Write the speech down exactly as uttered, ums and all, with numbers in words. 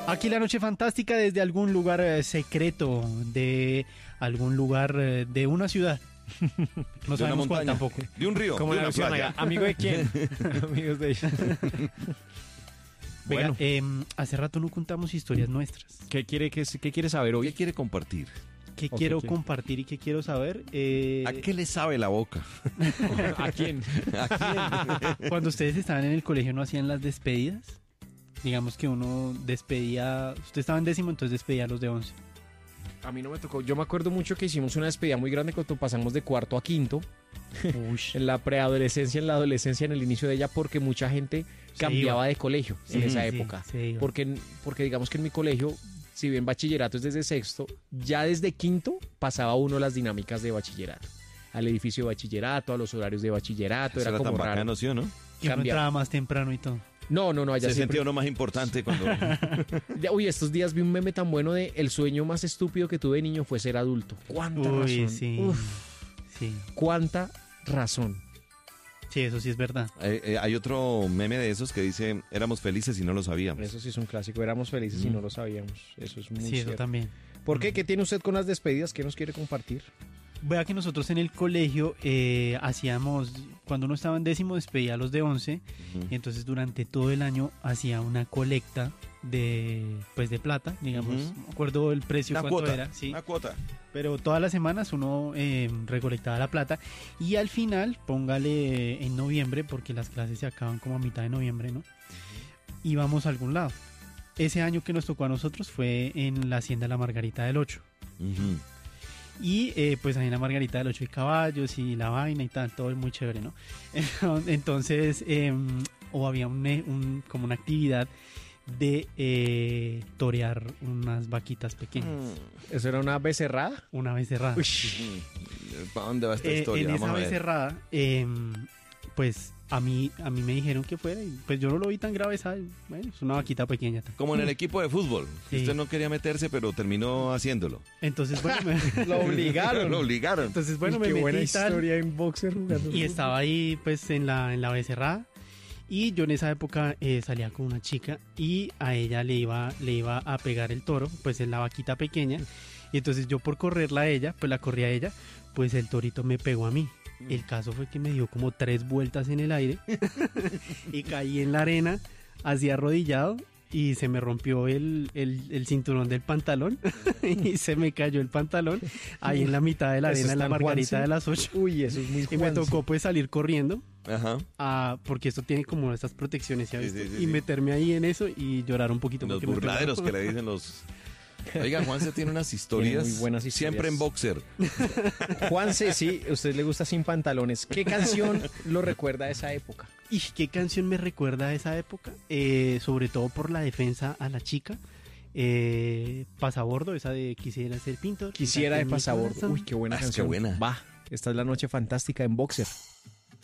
Aquí la noche fantástica desde algún lugar eh, secreto, de algún lugar eh, de una ciudad. No de una sabemos cuál montaña, tampoco. de un río, Como de la una versión playa. allá. ¿Amigo de quién? Amigos de ella. Venga, Bueno. eh, hace rato no contamos historias nuestras. ¿Qué quiere, qué, qué quiere saber ¿Qué hoy? quiere compartir? ¿Qué Ok, quiero ¿quién? compartir y qué quiero saber? Eh, ¿A qué le sabe la boca? ¿A quién? Cuando ustedes estaban en el colegio, ¿no hacían las despedidas? Digamos que uno despedía... Usted estaba en décimo, entonces despedía a los de once. A mí no me tocó. Yo me acuerdo mucho que hicimos una despedida muy grande cuando pasamos de cuarto a quinto. En la preadolescencia, en la adolescencia, en el inicio de ella, porque mucha gente Se cambiaba iba. de colegio en Sí, esa sí, época. se iba. Porque, porque digamos que en mi colegio, si bien bachillerato es desde sexto, ya desde quinto pasaba uno las dinámicas de bachillerato. Al edificio de bachillerato, a los horarios de bachillerato, Eso era era como tan raro. bacano, ¿sí o no? Y uno cambiar. entraba más temprano y todo. No, no, no, allá Se siempre... sentía uno más importante cuando... Ya, Uy, estos días vi un meme tan bueno de el sueño más estúpido que tuve de niño fue ser adulto. ¿Cuánta Uy, razón? sí. Uf, Sí. cuánta razón. Sí, eso sí es verdad. Eh, eh, hay otro meme de esos que dice, éramos felices y no lo sabíamos. Eso sí es un clásico. Éramos felices y no lo sabíamos. Eso es muy Sí, eso cierto. también. ¿Por qué? ¿Qué tiene usted con las despedidas? ¿Qué nos quiere compartir? Vea que nosotros en el colegio eh, hacíamos, cuando uno estaba en décimo despedía a los de once, Ujú. y entonces durante todo el año hacía una colecta de pues de plata, digamos, Ujú. no me acuerdo el precio Una cuánto cuota, era, sí, una cuota. pero todas las semanas uno eh, recolectaba la plata y al final, póngale en noviembre, porque las clases se acaban como a mitad de noviembre, ¿no? Íbamos a algún lado. Ese año que nos tocó a nosotros fue en la Hacienda La Margarita del Ocho. Ujú. Y eh, pues ahí en la Margarita del Ocho hay caballos y la vaina y tal, todo es muy chévere, ¿no? Entonces, eh, o había un, un- como una actividad de eh, torear unas vaquitas pequeñas, ¿Eso era una becerrada? una vez cerrada. Uy, ¿Para dónde va esta Eh, historia? en Vamos esa a ver. becerrada, eh, pues a mí, a mí me dijeron que fuera y pues yo no lo vi tan grave, ¿sabes? Bueno, es una vaquita pequeña. tal. Como en el equipo de fútbol. Sí. Usted no quería meterse, pero terminó haciéndolo. Entonces, bueno, me, lo obligaron. Lo obligaron. entonces, bueno, Uy, me qué metí buena y tal. historia en boxer jugando. Y estaba ahí pues en la, en la becerrada. Y yo en esa época eh, salía con una chica y a ella le iba, le iba a pegar el toro, pues en la vaquita pequeña. Y entonces yo por correrla a ella, pues la corrí a ella, pues el torito me pegó a mí. El caso fue que me dio como tres vueltas en el aire y caí en la arena, así arrodillado, y se me rompió el, el, el cinturón del pantalón y se me cayó el pantalón ahí en la mitad de la Eso arena, es en la tan Margarita Juanse. de las Ocho. Uy, eso es muy Y me Juanse. tocó pues salir corriendo. Ajá. Ah, porque esto tiene como estas protecciones, ¿ya Sí, viste? sí, sí, y sí. meterme ahí en eso y llorar un poquito. Los porque me burladeros que pegaron. le dicen los... Oiga, Juanse tiene unas historias, Tiene muy buenas historias. siempre en boxer. Juanse, sí, a usted le gusta sin pantalones. ¿Qué canción lo recuerda a esa época? ¿Y qué canción me recuerda a esa época? Eh, sobre todo por la defensa a la chica. Eh, Pasabordo, esa de Quisiera ser pintor. Quisiera de en mi pasabordo. corazón. Uy, qué buena Ah, es que canción. buena. Va, esta es la noche fantástica en boxer.